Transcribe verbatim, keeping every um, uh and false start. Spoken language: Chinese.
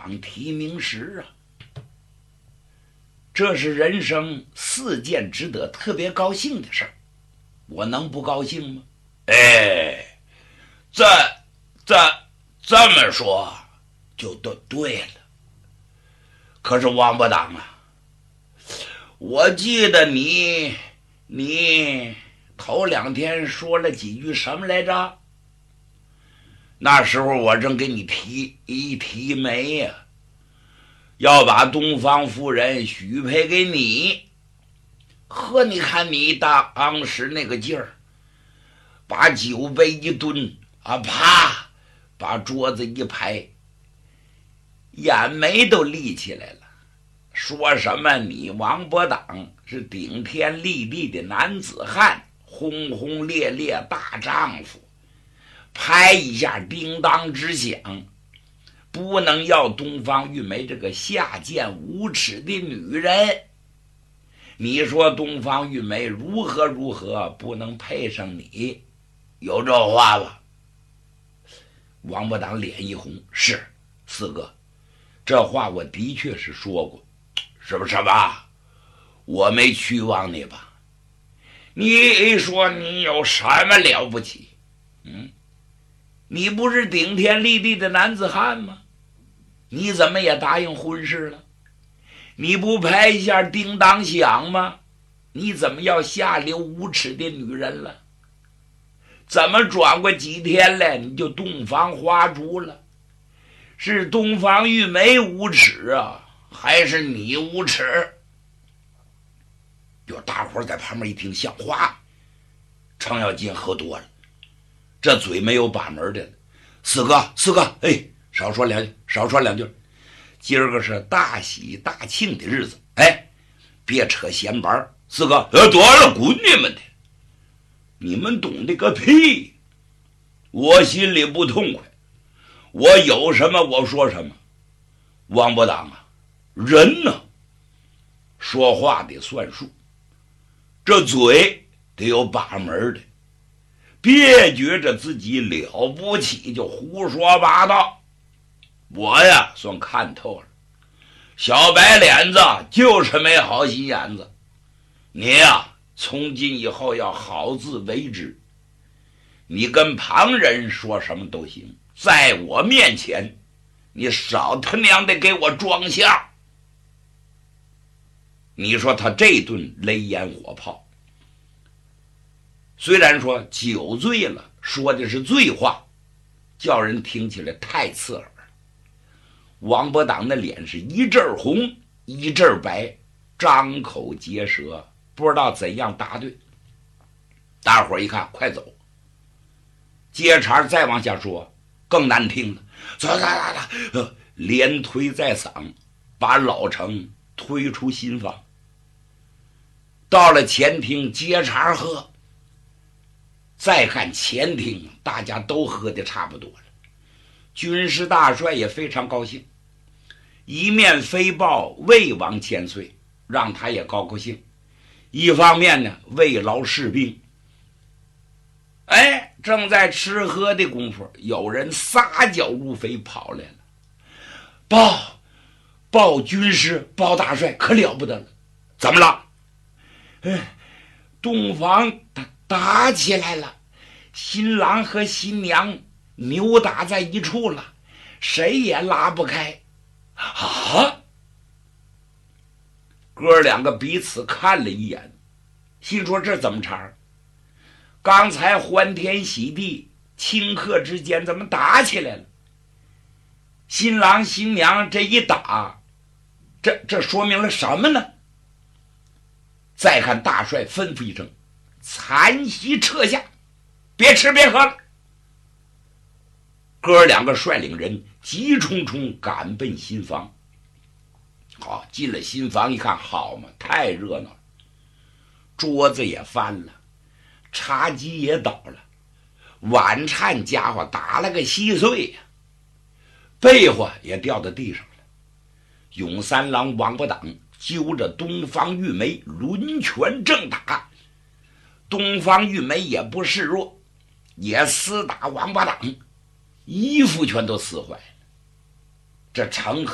榜提名时啊，这是人生四件值得特别高兴的事儿，我能不高兴吗？哎，这这这么说就都对了。可是王八党啊，我记得你你头两天说了几句什么来着？那时候我正给你提一提媒呀、啊，要把东方夫人许配给你。呵，你看你当时那个劲儿，把酒杯一蹲啊，啪，把桌子一拍，眼眉都立起来了，说什么你王八党是顶天立地的男子汉，轰轰烈烈大丈夫，拍一下叮当直响，不能要东方玉梅这个下贱无耻的女人。你说东方玉梅如何如何不能配上你，有这话吧？王八党脸一红，是四哥，这话我的确是说过，是不是吧？我没屈枉你吧？你说你有什么了不起？嗯，你不是顶天立地的男子汉吗？你怎么也答应婚事了？你不拍一下叮当响吗？你怎么要下流无耻的女人了？怎么转过几天来你就洞房花烛了？是东方玉梅无耻啊，还是你无耻？就大伙在旁边一听像话，程咬金喝多了，这嘴没有把门的了。四哥四哥，哎，少说两句少说两句，今儿个是大喜大庆的日子，哎，别扯闲白。四哥，呃，多了滚你们的，你们懂得个屁！我心里不痛快，我有什么我说什么。王八党啊，人呢，说话得算数，这嘴得有把门的，别觉着自己了不起就胡说八道。我呀算看透了，小白脸子就是没好心眼子。你呀从今以后要好自为之，你跟旁人说什么都行，在我面前你少他娘的给我装相。你说他这顿雷烟火炮，虽然说酒醉了，说的是醉话，叫人听起来太刺耳了。王八党的脸是一阵红一阵白，张口结舌，不知道怎样答对。大伙儿一看，快走！接茬再往下说，更难听了。走走走走，连推带搡，把老程推出新房。到了前厅，接茬喝。再看前厅，大家都喝的差不多了。军师大帅也非常高兴，一面飞报魏王千岁，让他也高高兴，一方面呢慰劳士兵。哎，正在吃喝的功夫，有人撒脚入肥跑来了，报报军师，报大帅，可了不得了！怎么了？哎，洞房打打起来了，新郎和新娘扭打在一处了，谁也拉不开。啊！哥两个彼此看了一眼，心说这怎么茬？刚才欢天喜地，顷刻之间怎么打起来了？新郎新娘这一打，这这说明了什么呢？再看大帅吩咐一声，残席撤下，别吃别喝了。哥两个率领人急冲冲赶奔新房。好，进了新房一看，好嘛，太热闹了，桌子也翻了，茶几也倒了，碗铲家伙打了个稀碎呀、啊，被窝也掉到地上了。永三郎王八党揪着东方玉梅抡拳正打，东方玉梅也不示弱，也厮打王八党，衣服全都撕坏了。这成